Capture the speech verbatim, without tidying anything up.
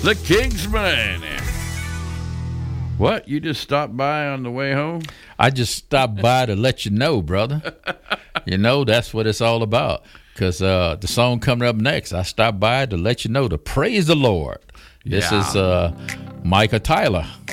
The Kingsmen. What? You just stopped by on the way home? I just stopped by to let you know, brother. You know, that's what it's all about. Because uh, the song coming up next, I stopped by to let you know to praise the Lord. This Yeah. is uh, Micah Tyler.